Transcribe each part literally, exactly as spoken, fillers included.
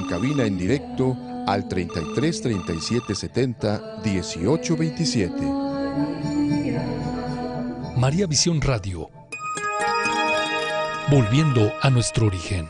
cabina en directo al treinta y tres, treinta y siete, setenta, dieciocho veintisiete. María Visión Radio. Volviendo a nuestro origen.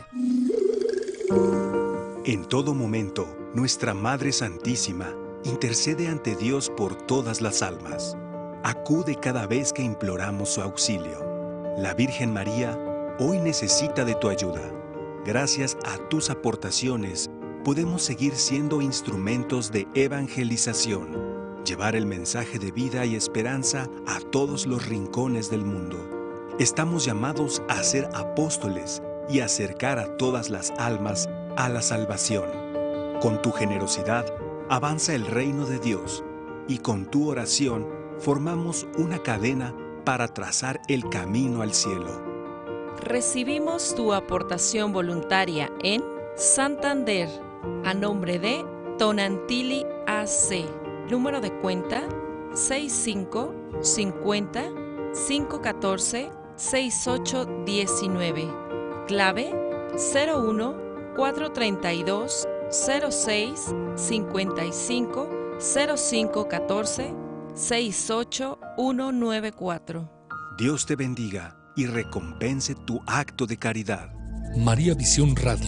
En todo momento, nuestra Madre Santísima intercede ante Dios por todas las almas. Acude cada vez que imploramos su auxilio. La Virgen María hoy necesita de tu ayuda. Gracias a tus aportaciones, podemos seguir siendo instrumentos de evangelización, llevar el mensaje de vida y esperanza a todos los rincones del mundo. Estamos llamados a ser apóstoles y acercar a todas las almas a la salvación. Con tu generosidad, avanza el reino de Dios y con tu oración formamos una cadena para trazar el camino al cielo. Recibimos tu aportación voluntaria en Santander, a nombre de Tonantili A C, número de cuenta seis cinco cincuenta, cinco catorce, sesenta y ocho diecinueve, clave cero uno, cuatro treinta y dos, cero seis, cincuenta y cinco, cero cinco catorce, sesenta y ocho ciento noventa y cuatro. Dios te bendiga y recompense tu acto de caridad. María Visión Radio.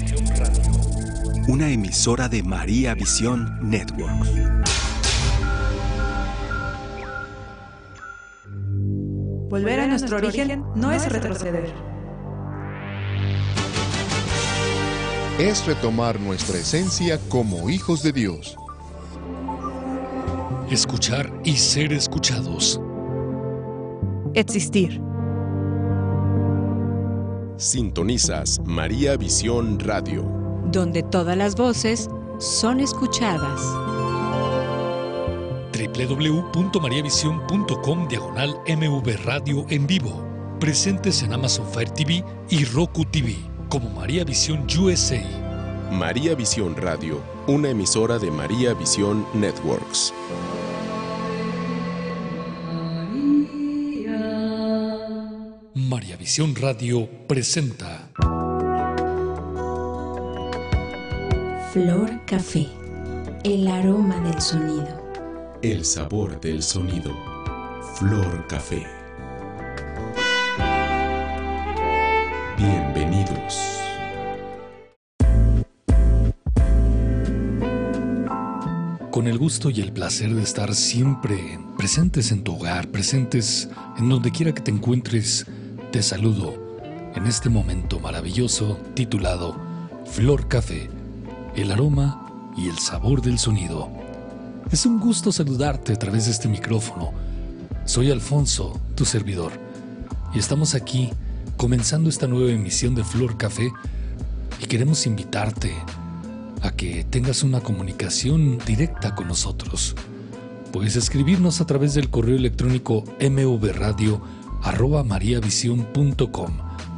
Una emisora de María Visión Network. Volver a nuestro origen no es retroceder. Es retomar nuestra esencia como hijos de Dios. Escuchar y ser escuchados. Existir. Sintonizas María Visión Radio, donde todas las voces son escuchadas. doble u doble u doble u punto maría visión punto com diagonal M V Radio en vivo. Presentes en Amazon Fire T V y Roku T V como María Visión U S A. María Visión Radio, una emisora de María Visión Networks. María Visión Radio presenta Flor Café, el aroma del sonido. El sabor del sonido. Flor Café. Bienvenidos. Con el gusto y el placer de estar siempre presentes en tu hogar, presentes en donde quiera que te encuentres, te saludo en este momento maravilloso titulado Flor Café, el aroma y el sabor del sonido. Es un gusto saludarte a través de este micrófono. Soy Alfonso, tu servidor, y estamos aquí comenzando esta nueva emisión de Flor Café y queremos invitarte a que tengas una comunicación directa con nosotros. Puedes escribirnos a través del correo electrónico mvradio arroba mariavision punto com,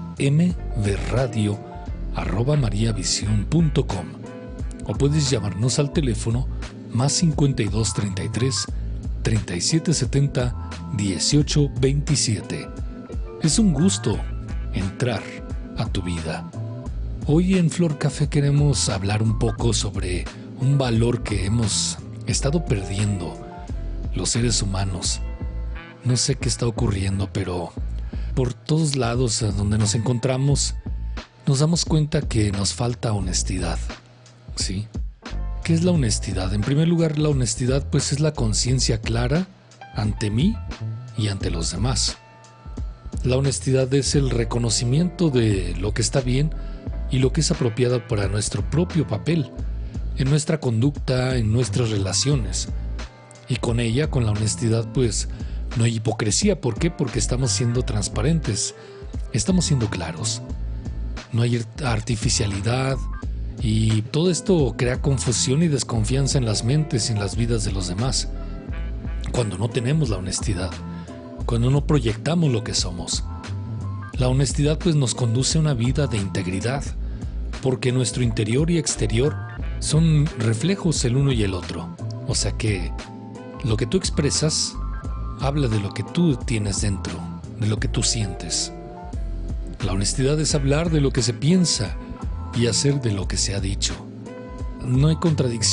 mvradio arroba mariavision punto com, o puedes llamarnos al teléfono más cincuenta y dos treinta y tres, treinta y siete setenta, dieciocho veintisiete. Es un gusto entrar a tu vida. Hoy en Flor Café queremos hablar un poco sobre un valor que hemos estado perdiendo los seres humanos. No sé qué está ocurriendo, pero por todos lados a donde nos encontramos nos damos cuenta que nos falta honestidad. ¿Sí? ¿Qué es la honestidad? En primer lugar, la honestidad pues es la conciencia clara ante mí y ante los demás. La honestidad es el reconocimiento de lo que está bien y lo que es apropiado para nuestro propio papel, en nuestra conducta, en nuestras relaciones. Y con ella, con la honestidad, pues no hay hipocresía. ¿Por qué? Porque estamos siendo transparentes, estamos siendo claros. No hay artificialidad y todo esto crea confusión y desconfianza en las mentes y en las vidas de los demás. Cuando no tenemos la honestidad, cuando no proyectamos lo que somos. La honestidad pues nos conduce a una vida de integridad, porque nuestro interior y exterior son reflejos el uno y el otro. O sea que lo que tú expresas habla de lo que tú tienes dentro, de lo que tú sientes. La honestidad es hablar de lo que se piensa y hacer de lo que se ha dicho. no hay contradicción.